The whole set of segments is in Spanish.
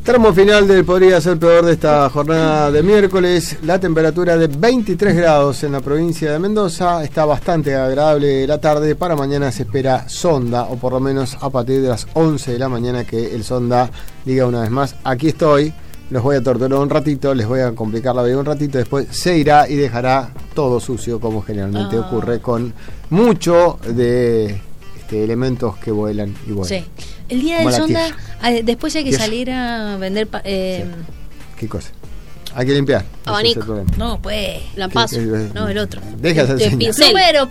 Tramo final del podría ser peor de esta jornada de miércoles. La temperatura de 23 grados en la provincia de Mendoza. Está bastante agradable la tarde. Para mañana se espera sonda, o por lo menos a partir de las 11 de la mañana que el sonda diga una vez más: aquí estoy, los voy a torturar un ratito, les voy a complicar la vida un ratito, después se irá y dejará todo sucio, como generalmente ocurre con mucho de elementos que vuelan y vuelan. Sí. El día del sonda, después hay que salir a vender... Sí. ¿Qué cosa? Hay que limpiar. Abanico. No, pues, lampazo. No, el otro. Deja de plumero.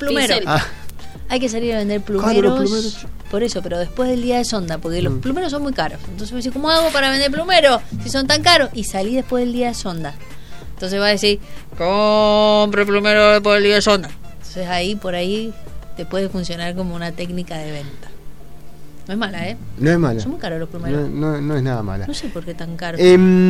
Hay que salir a vender plumeros. Por eso, pero después del día de sonda, porque los plumeros son muy caros. Entonces me dice, ¿cómo hago para vender plumeros si son tan caros? Y salí después del día de sonda. Entonces va a decir, compre plumero después del día de sonda. Entonces ahí, por ahí, te puede funcionar como una técnica de venta. No es mala, ¿eh? No es mala. Son muy caros los plumeros. No es nada mala. No sé por qué tan caros.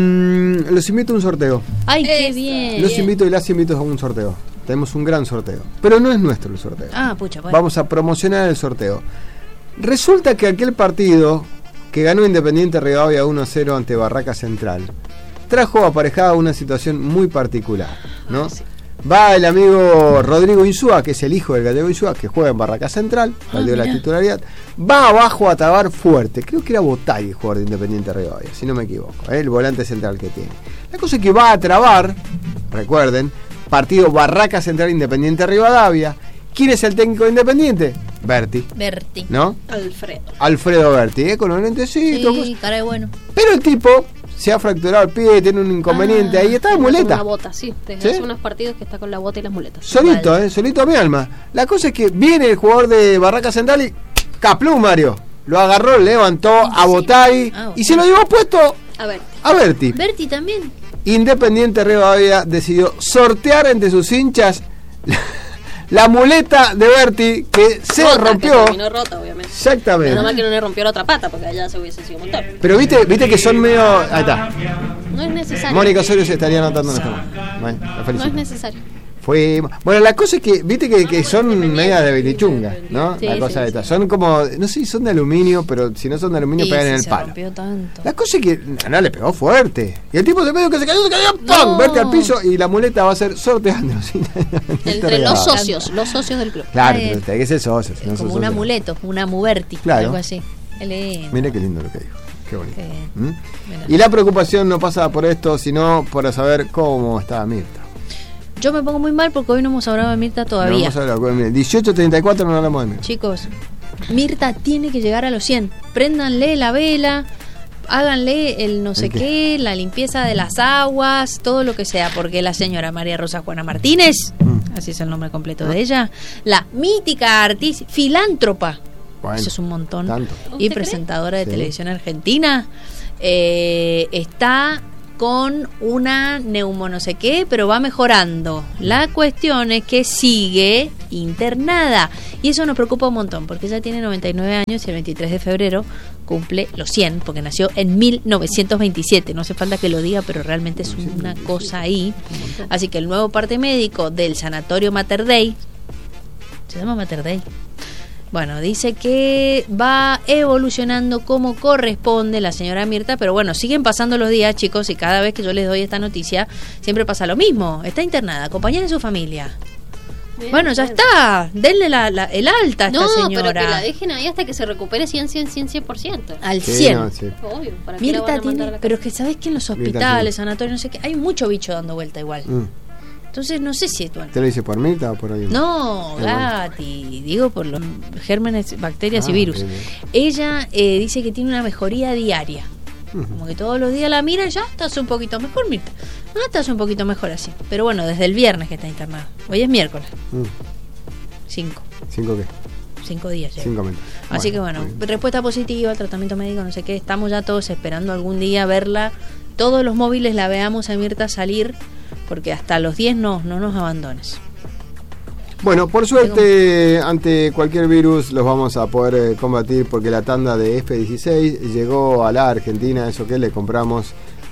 Los invito a un sorteo. ¡Ay, qué bien! Los invito y las invito a un sorteo. Tenemos un gran sorteo. Pero no es nuestro el sorteo. Pucha, bueno. Vamos a promocionar el sorteo. Resulta que aquel partido que ganó Independiente Rivadavia 1-0 ante Barraca Central trajo aparejada una situación muy particular, ¿no? Sí. Va el amigo Rodrigo Insúa, que es el hijo del gallego Insúa, que juega en Barraca Central, perdió la titularidad. Va abajo a tabar fuerte. Creo que era Botay, jugador de Independiente Rivadavia, si no me equivoco, el volante central que tiene. La cosa es que va a trabar, recuerden, partido Barraca Central Independiente Rivadavia. ¿Quién es el técnico de Independiente? Berti. ¿No? Alfredo Berti, con los lentecitos. Sí, cara de bueno. Pero el tipo se ha fracturado el pie, tiene un inconveniente ahí, está de muleta. Una bota, sí. Desde hace unos partidos que está con la bota y las muletas. Solito, solito a mi alma. La cosa es que viene el jugador de Barraca Central y caplú, Mario. Lo agarró, levantó a Botay y se lo llevó puesto a Berti. Berti también. Independiente Rivadavia decidió sortear entre sus hinchas la muleta de Berti, que se rompió. Que terminó rota, obviamente. Exactamente. Nada más que no le rompió la otra pata, porque allá se hubiese sido un montón. Pero viste que son medio... Ahí está. No es necesario. Mónica Osorio se estaría anotando en este momento. No es necesario. Bueno, la cosa es que, viste que son media de belichunga, ¿no? Sí, la cosa de esta. Son como, no sé si son de aluminio, pero si no son de aluminio pegan en el palo. La cosa es que no le pegó fuerte. Y el tipo de medio que se cayó, ¡pum! Verte al piso y la muleta va a ser sorteando. Entre los socios del club. Claro, pero tiene que ser socios. Es como un amuleto, una muberti, algo así. Mira qué lindo lo que dijo. Qué bonito. Y la preocupación no pasa por esto, sino por saber cómo está Mirta. Yo me pongo muy mal porque hoy no hemos hablado de Mirta todavía. No vamos a hablar, 18:34 no hablamos de Mirta. Chicos, Mirta tiene que llegar a los 100. Préndanle la vela, háganle el no sé qué, la limpieza de las aguas, todo lo que sea, porque la señora María Rosa Juana Martínez, así es el nombre completo de ella, la mítica artista, filántropa, eso es un montón, y presentadora de televisión argentina, está con una neumo no sé qué, pero va mejorando. La cuestión es que sigue internada y eso nos preocupa un montón porque ella tiene 99 años y el 23 de febrero cumple los 100 porque nació en 1927. No hace falta que lo diga, pero realmente es una cosa ahí. Así que el nuevo parte médico del sanatorio Mater Dei, se llama Mater Dei, bueno, dice que va evolucionando como corresponde la señora Mirta, pero bueno, siguen pasando los días, chicos, y cada vez que yo les doy esta noticia, siempre pasa lo mismo. Está internada, acompañada de su familia. Bien, bueno, ya está, denle el alta a esta señora. No, pero que la dejen ahí hasta que se recupere 100%. Al 100. No, sí. Obvio, ¿para qué Mirta la van a mandar tiene, a la pero casa? es que sabes que en los hospitales, sanatorios, no sé qué, hay mucho bicho dando vuelta igual. Entonces no sé si ¿Te lo dice por Mirta o por alguien? No, Gati, digo por los gérmenes, bacterias y virus. Bien. Ella dice que tiene una mejoría diaria. Como que todos los días la miran, ya estás un poquito mejor, Mirta. No, estás un poquito mejor así. Pero bueno, desde el viernes que está internada. Hoy es miércoles. 5. ¿5 qué? 5 días ya. 5 meses. Así que bueno, respuesta positiva al tratamiento médico, no sé qué. Estamos ya todos esperando algún día verla. Todos los móviles la veamos a Mirta salir, porque hasta los 10 no nos abandones. Bueno, por suerte, ante cualquier virus los vamos a poder combatir, porque la tanda de F-16 llegó a la Argentina, eso que le compramos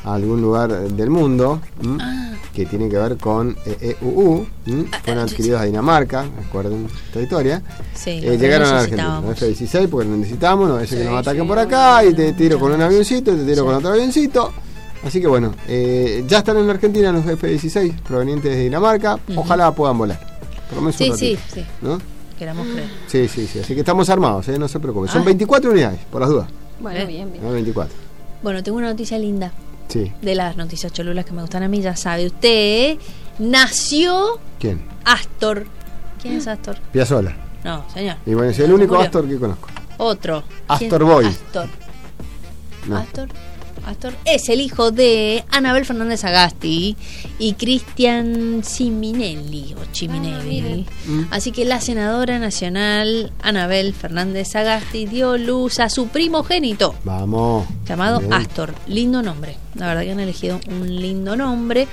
a algún lugar del mundo, que tiene que ver con EUU, fueron adquiridos a Dinamarca, recuerden esta historia. Sí, llegaron a la Argentina, los F-16, porque lo necesitamos, no es que nos ataquen por acá, y te tiro con un avioncito, y te tiro con otro avioncito. Así que bueno, ya están en la Argentina los F-16 provenientes de Dinamarca, ojalá puedan volar. Por lo menos un ratito, sí. ¿no? Queramos creer. Sí, así que estamos armados, no se preocupen. Son 24 unidades, por las dudas. Bueno, bien. No, 24. Bueno, tengo una noticia linda. Sí. De las noticias cholulas que me gustan a mí, ya sabe usted. Nació ¿Quién? Astor. ¿Quién es Astor? Piazzolla. No, señor. Y bueno, es el único Astor que conozco. Otro. Astor Boy. Astor. No. Astor es el hijo de Anabel Fernández Sagasti y Cristian Ciminelli o Ciminelli. Así que la senadora nacional Anabel Fernández Sagasti dio luz a su primogénito. Vamos. Llamado Bien. Astor. Lindo nombre. La verdad que han elegido un lindo nombre.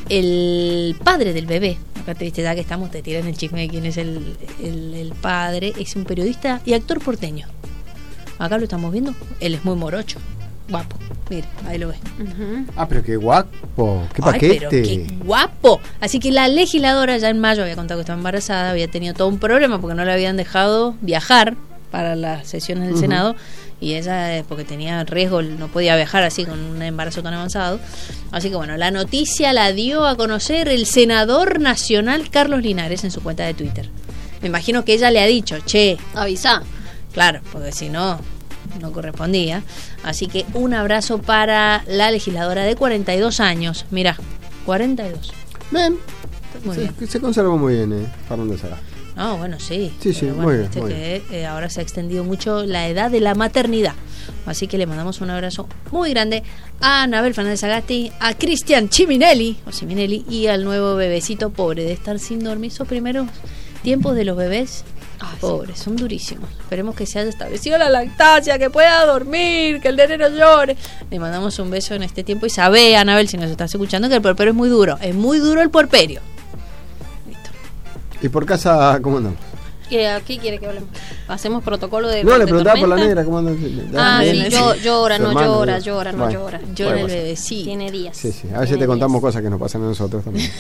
El padre del bebé, acá te viste, ya que estamos, te tiran el chisme de quién es el padre. Es un periodista y actor porteño. Acá lo estamos viendo. Él es muy morocho. Guapo, mire, ahí lo ves. Pero qué guapo, qué Ay, paquete. pero qué guapo. Así que la legisladora ya en mayo había contado que estaba embarazada, había tenido todo un problema porque no le habían dejado viajar para las sesiones del Senado, y ella, porque tenía riesgo, no podía viajar así con un embarazo tan avanzado. Así que bueno, la noticia la dio a conocer el senador nacional Carlos Linares en su cuenta de Twitter. Me imagino que ella le ha dicho, che, Avisa. claro, porque si no correspondía. Así que un abrazo para la legisladora de 42 años. Mirá, 42. Bien. Muy bien. Se conservó muy bien, Fernando Sagasti. No, bueno, sí. Sí, Pero muy bueno, bien, viste muy que ahora se ha extendido mucho la edad de la maternidad. Así que le mandamos un abrazo muy grande a Anabel Fernández Sagasti, a Cristian Ciminelli y al nuevo bebecito, pobre de estar sin dormir. Esos primeros tiempos de los bebés, pobres, son durísimos. Esperemos que se haya establecido la lactancia, que pueda dormir, que el nene no llore. Le mandamos un beso en este tiempo y sabe, Anabel, si nos estás escuchando, que el puerperio es muy duro el puerperio. Listo. ¿Y por casa cómo andamos? ¿Qué quiere que hablemos? ¿Hacemos protocolo de No, le de preguntaba por la tormenta? negra, ¿cómo anda? Sí, llora, Su no hermano, llora. Bueno, Llora puede el pasar. bebecito. Tiene días. Sí, a veces Tiene te contamos días. cosas que nos pasan a nosotros también.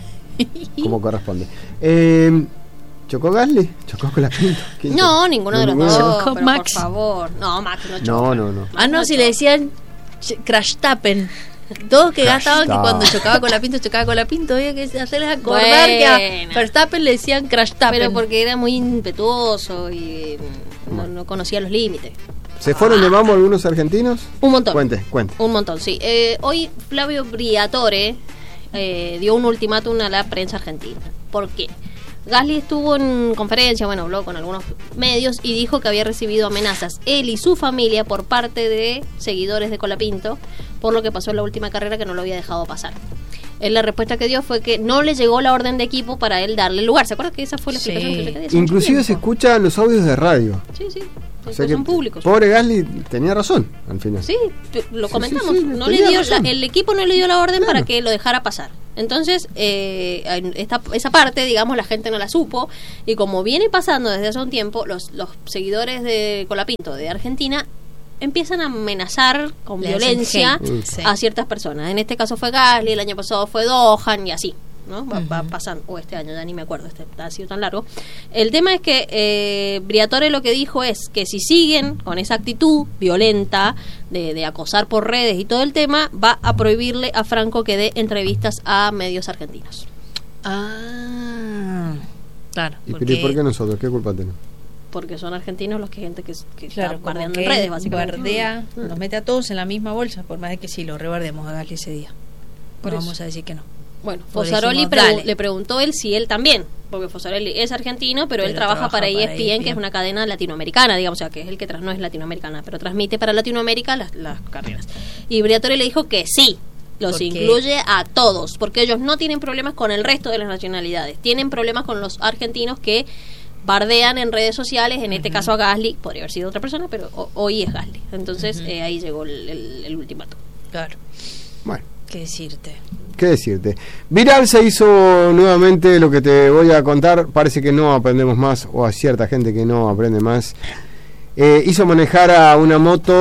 Como corresponde. ¿Chocó Gasly? ¿Chocó con la pinta? No, ninguno de los dos. Chocó Pero Max. por favor. No, Max no choca. No. Ah, no, si le decían Crashtappen. Todos que gastaban que cuando chocaba con la pinto, había que hacerles acordar que a Bueno. Verstappen le decían Crashtappen. Pero porque era muy impetuoso y no conocía los límites. ¿Se fueron de mambo algunos argentinos? Un montón. Cuente. Un montón, sí. Hoy Flavio Briatore dio un ultimátum a la prensa argentina. ¿Por qué? Gasly estuvo en conferencia, habló con algunos medios y dijo que había recibido amenazas él y su familia por parte de seguidores de Colapinto por lo que pasó en la última carrera, que no lo había dejado pasar. Él, la respuesta que dio fue que no le llegó la orden de equipo para él darle el lugar. ¿Se acuerdan que esa fue la explicación que le di? Inclusive se escuchan los audios de radio. Sí. O sea que Son públicos. Pobre Gasly tenía razón al final. Sí, lo comentamos. sí, no tenía le dio razón. el equipo no le dio la orden Claro. para que lo dejara pasar. Entonces, esa parte, digamos, la gente no la supo. Y como viene pasando desde hace un tiempo, los seguidores de Colapinto de Argentina empiezan a amenazar con Le hacen violencia hate, sí. a ciertas personas. En este caso fue Gasly, el año pasado fue Dohan y así, ¿no? Va pasando, o este año, ya ni me acuerdo, ha sido tan largo. El tema es que Briatore lo que dijo es que si siguen con esa actitud violenta de acosar por redes y todo el tema, va a prohibirle a Franco que dé entrevistas a medios argentinos. Claro. ¿Y por qué nosotros? ¿Qué culpa tenemos? Porque son argentinos los que gente que Claro, está bardeando como en que redes, básicamente. bardea, nos mete a todos en la misma bolsa, por más de que sí lo rebardemos a Gasly ese día. Por No eso. vamos a decir que no. Bueno, Por Fosaroli decimos, dale. le preguntó él si él también, porque Fosaroli es argentino, pero él trabaja para ESPN, que es una cadena latinoamericana, digamos, o sea, que es el que no es latinoamericana, pero transmite para Latinoamérica las carreras. Y Briatore le dijo que sí, los ¿Por qué? incluye a todos, porque ellos no tienen problemas con el resto de las nacionalidades, tienen problemas con los argentinos que bardean en redes sociales, en este caso a Gasly, podría haber sido otra persona, pero hoy es Gasly. Entonces ahí llegó el ultimato. Claro. Bueno. ¿Qué decirte? Viral se hizo nuevamente lo que te voy a contar. Parece que no aprendemos más, o a cierta gente que no aprende más. Hizo manejar a una moto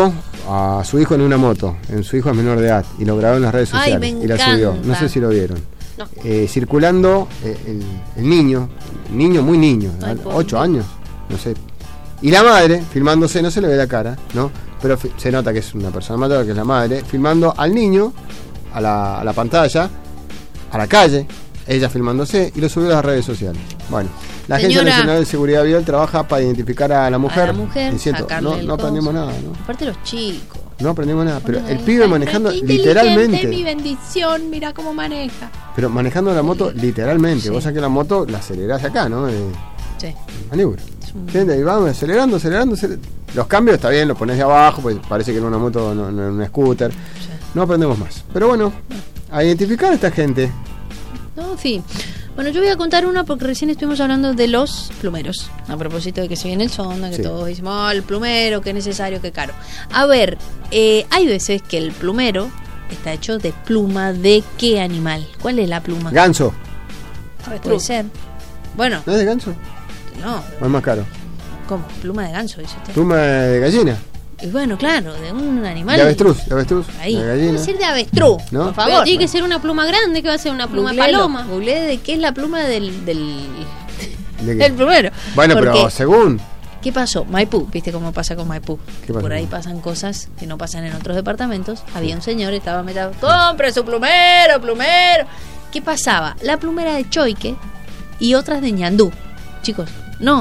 a su hijo en una moto, su hijo es menor de edad, y lo grabó en las redes Ay, sociales me y la subió. No sé si lo vieron. No. Circulando el niño muy niño, Ay, 8 años, no sé. Y la madre, filmándose, no se le ve la cara, ¿no? Pero se nota que es una persona mayor, que es la madre, filmando al niño, a la pantalla, a la calle, ella filmándose, y lo subió a las redes sociales. Bueno, la Agencia Nacional de Seguridad Vial trabaja para identificar a la mujer. Es cierto, no aprendimos nada, ¿no? Aparte los chicos. No aprendimos nada, pero el pibe manejando literalmente. Mi bendición, mira cómo maneja. Pero manejando la moto literalmente. Sí. Vos saqués la moto, la acelerás acá, ¿no? Sí. Maniobra. Y vamos acelerando. Los cambios está bien, los ponés de abajo, pues parece que era una moto, no un scooter. Sí. No aprendemos más. Pero bueno, a identificar a esta gente. No, en fin. Bueno, yo voy a contar una porque recién estuvimos hablando de los plumeros. A propósito de que se viene el sonda, que todos decimos, el plumero, qué necesario, qué caro. A ver, hay veces que el plumero está hecho de pluma de qué animal. ¿Cuál es la pluma? Ganso. Puede ser. Bueno. ¿No es de ganso? No. ¿O es más caro? ¿Cómo? Pluma de ganso, dice usted. Pluma de gallina. Y bueno, claro, de un animal. De avestruz. Ahí. De gallina. Puede ser de avestruz, ¿no? por favor. Pero tiene que ser una pluma grande, que va a ser una pluma paloma. Googleé de qué es la pluma del del plumero. Bueno, porque, pero según... ¿Qué pasó? Maipú, ¿viste cómo pasa con Maipú? Por ahí con? Pasan cosas que no pasan en otros departamentos. Había un señor, estaba metido, ¡compre su plumero! ¿Qué pasaba? La plumera de Choique y otras de Ñandú. Chicos, no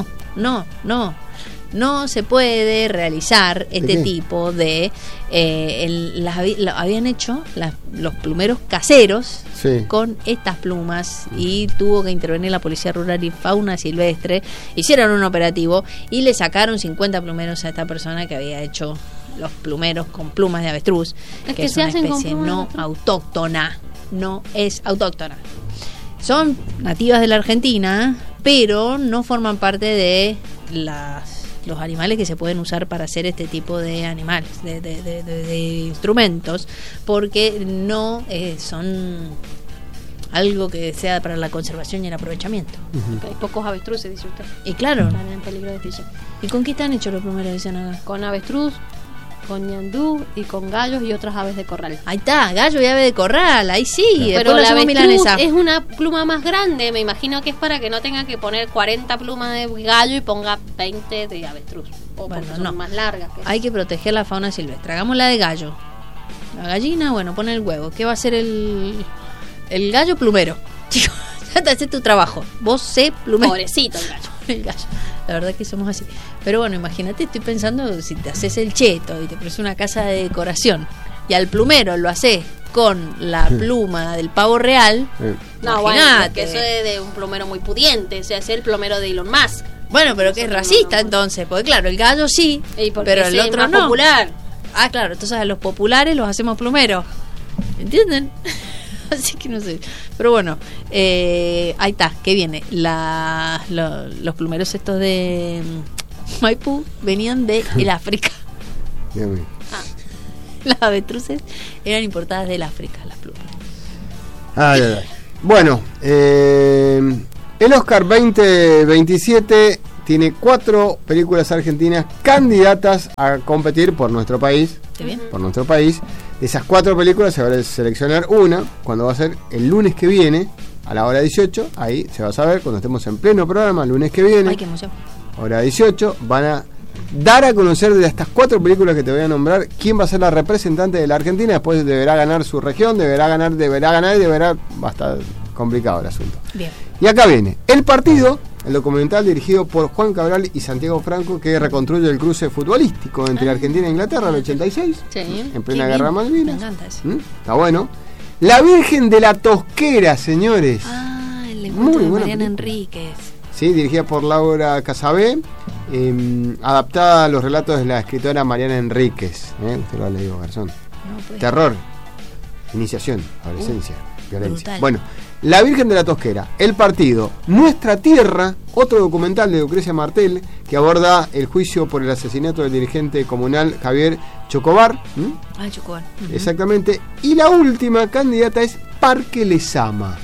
se puede realizar este tipo de... habían hecho los plumeros caseros con estas plumas y tuvo que intervenir la Policía Rural y Fauna Silvestre. Hicieron un operativo y le sacaron 50 plumeros a esta persona que había hecho los plumeros con plumas de avestruz, que es una especie no autóctona. No es autóctona. Son nativas de la Argentina, pero no forman parte de los animales que se pueden usar para hacer este tipo de animales, de instrumentos, porque no son algo que sea para la conservación y el aprovechamiento. Hay pocos avestruces, dice usted. Y claro. Están en peligro de extinción. ¿Y con qué están hechos los plumeros de Ciénaga? Con avestruz, con ñandú y con gallos y otras aves de corral. Ahí está, gallo y ave de corral, ahí sí. Pero la avestruz es una pluma más grande, me imagino que es para que no tenga que poner 40 plumas de gallo y ponga 20 de avestruz. O bueno, son más largas. Hay que proteger la fauna silvestre. Hagamos la de gallo. La gallina, bueno, pone el huevo. ¿Qué va a hacer el gallo? Plumero. Chico, ya te haces tu trabajo. Vos sé plumero. Pobrecito el gallo. El gallo. La verdad que somos así. Pero bueno, imagínate, estoy pensando si te haces el cheto y te pones una casa de decoración y al plumero lo haces con la pluma del pavo real. No, bueno, que eso es de un plumero muy pudiente, o sea, es el plumero de Elon Musk. Bueno, pero que es racista entonces, porque claro, el gallo sí, pero el otro más no. Popular. Ah, claro, entonces a los populares los hacemos plumeros. ¿Entienden? Así que no sé. Pero bueno, ahí está, que viene. Los plumeros estos de Maipú venían de el África. Las avestruces eran importadas del África, las plumas. Ay. Bueno, el Oscar 2027 tiene 4 películas argentinas candidatas a competir por nuestro país. ¿Está bien? Por nuestro país. De esas 4 películas se va a seleccionar una, cuando va a ser el lunes que viene, a la hora 18. Ahí se va a saber, cuando estemos en pleno programa, el lunes que viene. Ay, qué emoción. Hora 18, van a dar a conocer de estas 4 películas que te voy a nombrar quién va a ser la representante de la Argentina. Después deberá ganar su región, deberá ganar va a estar complicado el asunto. Bien. Y acá viene El Partido, el documental dirigido por Juan Cabral y Santiago Franco, que reconstruye el cruce futbolístico entre Argentina e Inglaterra en el 86, en plena guerra de Malvinas. Me encanta eso. Está bueno. La Virgen de la Tosquera, señores. El encuentro de Mariana Enríquez. Sí, dirigida por Laura Casabé, adaptada a los relatos de la escritora Mariana Enríquez. Usted lo ha leído, Garzón. No, pues. Terror, iniciación, adolescencia, violencia. Brutal. Bueno, La Virgen de la Tosquera, El Partido, Nuestra Tierra, otro documental de Lucrecia Martel que aborda el juicio por el asesinato del dirigente comunal Javier Chocobar. Chocobar. Exactamente. Y la última candidata es Parque Lezama.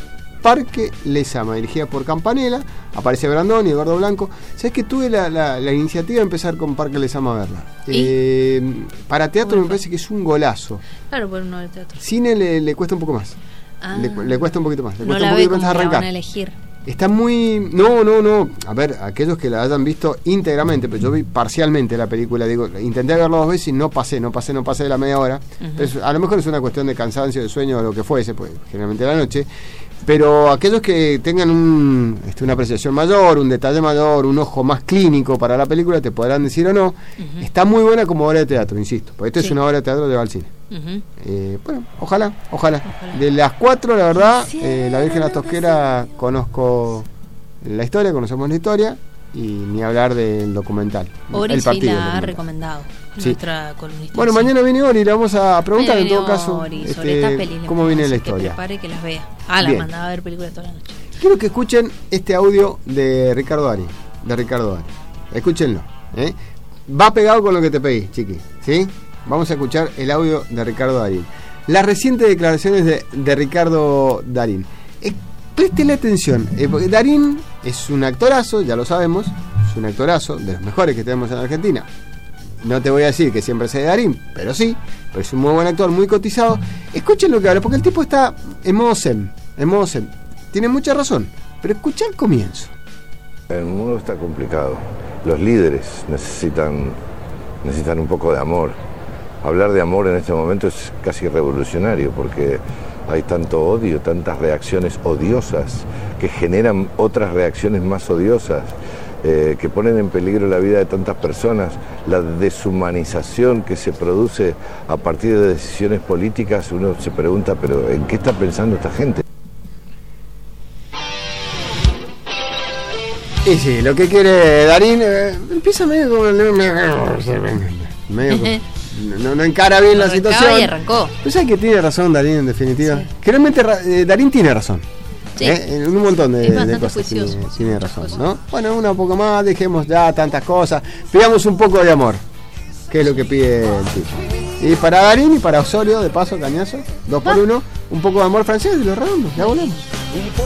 Parque Lezama, dirigida por Campanella. Aparece Brandoni, Eduardo Blanco. ¿Sabes que tuve la iniciativa de empezar con Parque Lezama a verla? Para teatro me parece que es un golazo. Claro, por uno de teatro. Cine le cuesta un poco más. Le cuesta un poquito más. Le no cuesta la un ve poquito como más la arrancar. van a elegir. Está muy... No. A ver, aquellos que la hayan visto íntegramente, pero yo vi parcialmente la película, digo, intenté verla 2 veces y no pasé de la media hora. Entonces, a lo mejor es una cuestión de cansancio, de sueño o lo que fuese, pues generalmente la noche. Pero aquellos que tengan una apreciación mayor, un detalle mayor, un ojo más clínico para la película, te podrán decir o no. Está muy buena como obra de teatro, insisto, porque esto es una obra de teatro de va al cine. Bueno, ojalá. De las 4, la verdad, La Virgen la Tosquera, conocemos la historia, y ni hablar del documental. Ori el partido, la ha recomendado, nuestra columnista. Bueno, mañana viene Ori, le vamos a preguntar en todo caso Ori, sobre esta película, cómo viene la historia. Que prepare que las vea. La mandaba a ver películas toda la noche. Quiero que escuchen este audio de Ricardo Darín. Escúchenlo. Va pegado con lo que te pedí, chiqui. ¿Sí? Vamos a escuchar el audio de Ricardo Darín. Las recientes declaraciones de Ricardo Darín. Préstele atención, porque Darín es un actorazo, ya lo sabemos, es un actorazo de los mejores que tenemos en Argentina. No te voy a decir que siempre sea de Darín, pero sí, pero es un muy buen actor, muy cotizado. Escuchen lo que habla, porque el tipo está en modo zen. Tiene mucha razón, pero escucha el comienzo. El mundo está complicado. Los líderes necesitan un poco de amor. Hablar de amor en este momento es casi revolucionario, porque hay tanto odio, tantas reacciones odiosas que generan otras reacciones más odiosas, que ponen en peligro la vida de tantas personas. La deshumanización que se produce a partir de decisiones políticas, uno se pregunta, pero ¿en qué está pensando esta gente? Y sí, lo que quiere Darín empieza medio como no encara bien la situación. Y arrancó. Pues hay que tiene razón Darín, en definitiva. Sí. Realmente Darín tiene razón. Sí. En un montón de cosas juicioso, tiene razón, ¿no? Bueno, un poco más, dejemos ya tantas cosas, pidamos un poco de amor, que es lo que pide el tipo. Y para Darín y para Osorio, de paso, cañazo, 2 por 1, un poco de amor francés y lo redondo, ya volvemos.